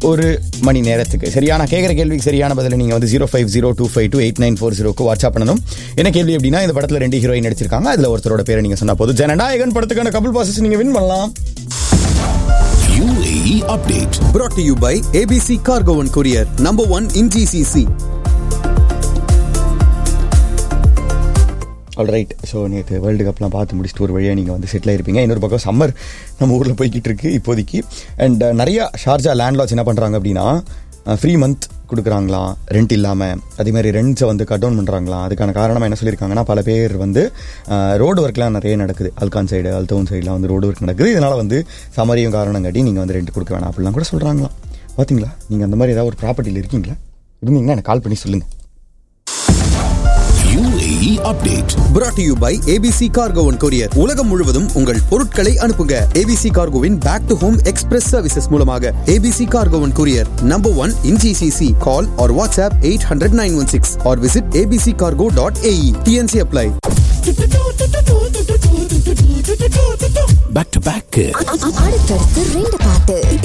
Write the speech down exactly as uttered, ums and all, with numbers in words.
ஒரு மணி நேரத்துக்கு. சரியா? நான் கேட்குற கேள்விக்கு சரியான பதில் நீங்கள் வந்து zero five zero two five two eight nine four ஜீரோக்கு வாட்ஸ்அப் பண்ணணும். என்ன கேள்வி அப்படின்னா, இந்த படத்தில் ரெண்டு ஹீரோயின் நடிச்சிருக்காங்க, அதில் ஒருத்தரோட பேரை நீங்கள் சொன்னால் போதும். ஜனநாயகன் படத்துக்கான கபிள் பாசஸ் நீங்கள் வின் பண்ணலாம். U A E update brought to you by A B C Cargo and Courier, number one in G C C. Alright. So நேற்று வேர்ல்டு கப்லாம் பார்த்து முடிச்சுட்டு ஒரு வழியாக நீங்கள் வந்து செட்டில் ஆகிருப்பீங்க. இன்னொரு பக்கம் சம்மர் நம்ம ஊரில் போய்கிட்டு இருக்கு இப்போதைக்கு. அண்ட் நிறையா ஷார்ஜா லேண்ட்லார்ட்ஸ் என்ன பண்ணுறாங்க அப்படின்னா, ஃப்ரீ மந்த் கொடுக்குறாங்களாம் ரெண்ட் இல்லாமல். அதேமாதிரி ரெண்ட்ஸை வந்து கட் டவுன் பண்ணுறாங்களாம். அதுக்கான காரணமாக என்ன சொல்லியிருக்காங்கன்னா, பல பேர் வந்து ரோடு ஒர்க்லாம் நிறைய நடக்குது. அல்கான் சைடு அல்தவுன் சைடெலாம் வந்து ரோடு ஒர்க் நடக்குது. இதனால் வந்து சமரியும் காரணம் காட்டி நீங்கள் வந்து ரெண்ட் கொடுக்க வேணாம் அப்படிலாம் கூட சொல்கிறாங்களாம். பார்த்தீங்களா? நீங்கள் அந்த மாதிரி ஏதாவது ஒரு ப்ராப்பர்ட்டியில் இருக்கீங்களா? இருந்தீங்கன்னா எனக்கு கால் பண்ணி சொல்லுங்கள். U A E update brought to you by A B C Cargo and Courier. உலகம் முழுவதும் உங்கள் பொருட்களை அனுப்புங்க. A B C Cargoவின் back to home express services மூலமாக. A B C Cargo and Courier, number one in G C C. Call or WhatsApp eight hundred nine one six or visit a b c cargo dot a e. T N C apply. back to back. அடுத்தடுத்து ரெண்டு பாட்டு